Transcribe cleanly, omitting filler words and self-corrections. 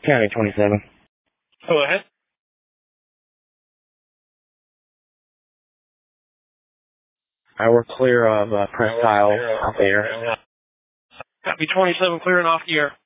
County 27. Go ahead. We're clear of Press Tile off the air. Copy 27, clearing off the air.